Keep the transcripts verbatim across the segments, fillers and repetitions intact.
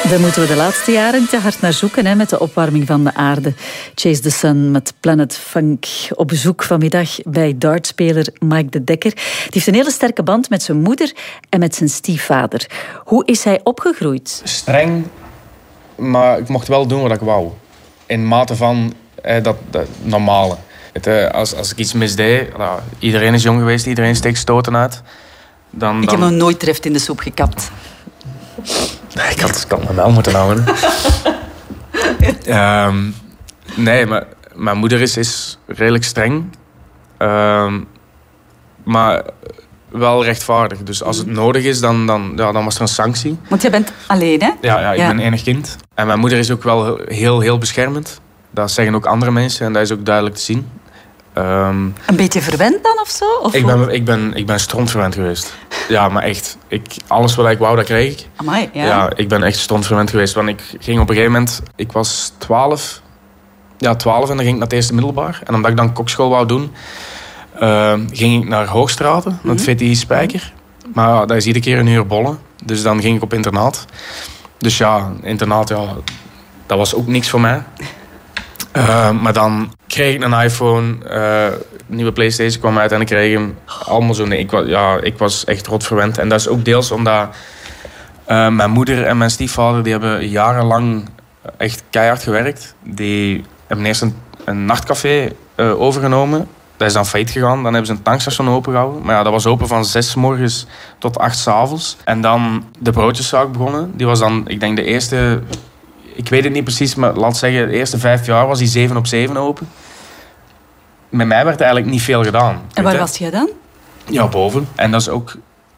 Daar moeten we de laatste jaren te hard naar zoeken, hè, met de opwarming van de aarde. Chase the Sun met Planet Funk op bezoek vanmiddag bij dartspeler Mike de Dekker. Die heeft een hele sterke band met zijn moeder en met zijn stiefvader. Hoe is hij opgegroeid? Streng, maar ik mocht wel doen wat ik wou. In mate van eh, dat, dat normale. Het, eh, als, als ik iets misdeed, nou, iedereen is jong geweest, iedereen steekt stoten uit. Dan, Ik dan... heb nog nooit treft in de soep gekapt. Nee, ik had het kan me wel moeten houden. um, nee, maar mijn moeder is, is redelijk streng. Um, maar wel rechtvaardig. Dus als het nodig is, dan, dan, ja, dan was er een sanctie. Want jij bent alleen, hè? Ja, ja ik ja. ben enig kind. En mijn moeder is ook wel heel, heel beschermend. Dat zeggen ook andere mensen en dat is ook duidelijk te zien. Um, een beetje verwend dan of zo? Of ik, ben, ik, ben, ik ben strontverwend geweest. Ja, maar echt. Ik, alles wat ik wou, dat kreeg ik. Amai, ja. Ja, ik ben echt strontverwend geweest. Want ik ging op een gegeven moment... Ik was twaalf. Ja, twaalf en dan ging ik naar het eerste middelbaar. En omdat ik dan kokschool wou doen... Uh, ging ik naar Hoogstraten, mm-hmm. naar het V T I Spijker. Maar ja, dat is iedere keer een uur bollen. Dus dan ging ik op internaat. Dus ja, internaat, ja... Dat was ook niks voor mij. Uh, maar dan kreeg ik een iPhone, uh, een nieuwe PlayStation kwam uit en ik kreeg hem allemaal zo. Nee, ik, was, ja, ik was echt rotverwend. En dat is ook deels omdat uh, mijn moeder en mijn stiefvader die hebben jarenlang echt keihard gewerkt. Die hebben eerst een, een nachtcafé uh, overgenomen. Dat is dan failliet gegaan. Dan hebben ze een tankstation opengehouden. Maar ja, dat was open van zes 's morgens tot acht 's avonds. En dan de broodjeszaak begonnen. Die was dan, ik denk de eerste... Ik weet het niet precies, maar laat zeggen, de eerste vijf jaar was die zeven op zeven open. Met mij werd eigenlijk niet veel gedaan. En waar was jij dan? Ja, boven. En dat is ook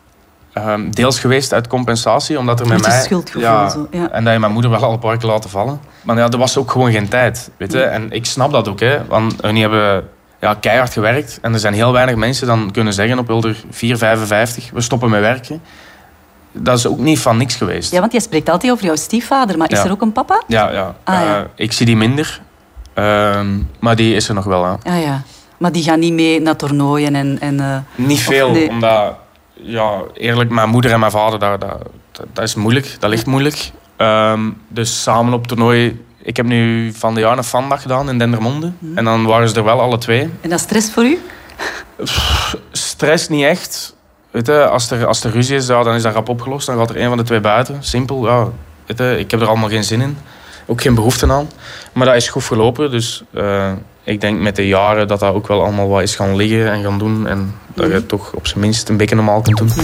um, deels geweest uit compensatie, omdat er met, met mij... schuldgevoel. Ja, zo, ja. En dat je mijn moeder wel al een paar keer laten vallen. Maar ja, er was ook gewoon geen tijd. Weet je? Ja. En ik snap dat ook, hè. Want die hebben ja, keihard gewerkt. En er zijn heel weinig mensen dan kunnen zeggen op Wilder vier vijfenvijftig, we stoppen met werken. Dat is ook niet van niks geweest. Ja, want jij spreekt altijd over jouw stiefvader, maar is ja. er ook een papa? Ja, ja. Ah, ja. Uh, ik zie die minder. Uh, maar die is er nog wel, hè. Ah, ja. Maar die gaan niet mee naar toernooien en... en uh, niet veel, nee. omdat... Ja, eerlijk, mijn moeder en mijn vader, dat, dat, dat is moeilijk. Dat ligt moeilijk. Um, dus samen op toernooi... Ik heb nu van de jaar een fandag gedaan in Dendermonde. Mm. En dan waren ze er wel alle twee. En dat stress voor u? Pff, stress niet echt... Weet je, als, er, als er ruzie is, ja, dan is dat rap opgelost. Dan gaat er een van de twee buiten. Simpel, ja. Weet je, ik heb er allemaal geen zin in. Ook geen behoefte aan. Maar dat is goed gelopen. Dus uh, ik denk met de jaren dat dat ook wel allemaal wat is gaan liggen en gaan doen. En dat je het toch op zijn minst een beetje normaal kunt doen.